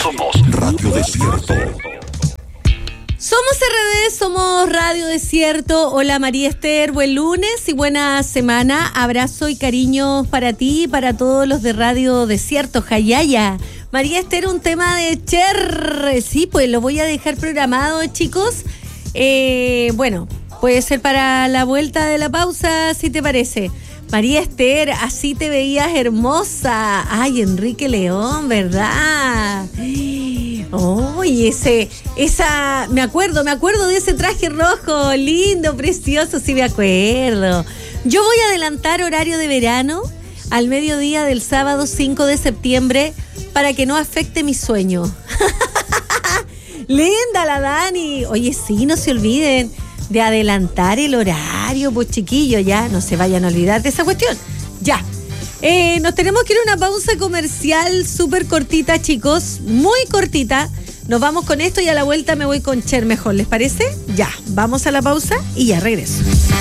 Radio Desierto. Somos RD, somos Radio Desierto. Hola María Esther, buen lunes y buena semana. Abrazo y cariños para ti y para todos los de Radio Desierto. Jayaya. María Esther, un tema de Cher. Sí, pues lo voy a dejar programado, chicos. Bueno, puede ser para la vuelta de la pausa, si te parece. María Esther, así te veías hermosa. Ay, Enrique León, ¿verdad? Oye, me acuerdo de ese traje rojo, lindo, precioso, sí me acuerdo. Yo voy a adelantar horario de verano al mediodía del sábado 5 de septiembre para que no afecte mi sueño. Linda la Dani. Oye, sí, no se olviden de adelantar el horario, pues chiquillos, ya, no se vayan a olvidar de esa cuestión. Ya. Nos tenemos que ir a una pausa comercial súper cortita, chicos, muy cortita. Nos vamos con esto y a la vuelta me voy con Cher mejor, ¿les parece? Ya, vamos a la pausa y ya regreso.